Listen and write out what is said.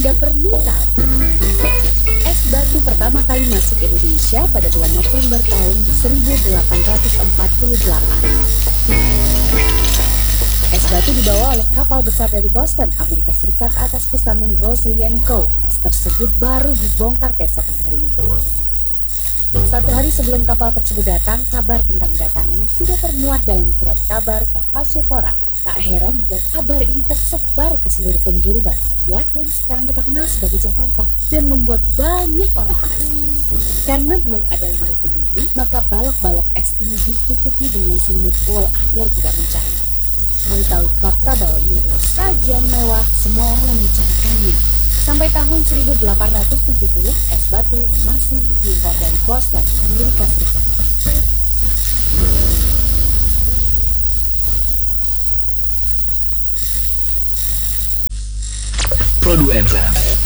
Anda perlu tahu. Es batu pertama kali masuk Indonesia pada bulan November tahun 1848. Es batu dibawa oleh kapal besar dari Boston, Amerika Serikat atas pesanan Rosely & Co. Es tersebut baru dibongkar keesokan harinya. Satu hari sebelum kapal tersebut datang, kabar tentang kedatangannya sudah termuat dalam surat kabar Takashi Tora. Tak heran jika kabar ini tersebar ke seluruh penjuru Batavia yang sekarang kita kenal sebagai Jakarta dan membuat banyak orang penasaran. Karena belum ada lemari pendingin, maka balok-balok es ini ditutupi dengan selimut bol agar tidak mencair. Mengetahui fakta bahwa ini adalah sajian mewah, semua orang membicarakannya. Sampai tahun 1870, es batu masih diimpor dari Boston, Amerika Serikat. Produk FM